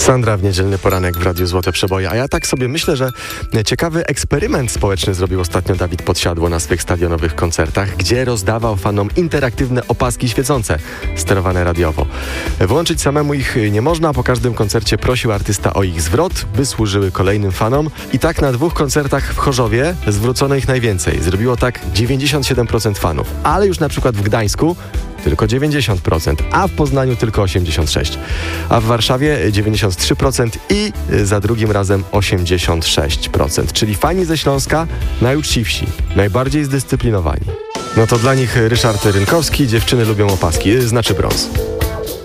Sandra w niedzielny poranek w Radiu Złote Przeboje. A ja tak sobie myślę, że ciekawy eksperyment społeczny zrobił ostatnio Dawid Podsiadło na swych stadionowych koncertach, gdzie rozdawał fanom interaktywne opaski świecące, sterowane radiowo. Włączyć samemu ich nie można, po każdym koncercie prosił artysta o ich zwrot, by służyły kolejnym fanom. I tak na 2 koncertach w Chorzowie zwrócono ich najwięcej. Zrobiło tak 97% fanów. Ale już na przykład w Gdańsku tylko 90%, a w Poznaniu tylko 86%, a w Warszawie 93% i za drugim razem 86%, czyli fani ze Śląska najuczciwsi, najbardziej zdyscyplinowani. No to dla nich Ryszard Rynkowski, dziewczyny lubią opaski, znaczy brąz.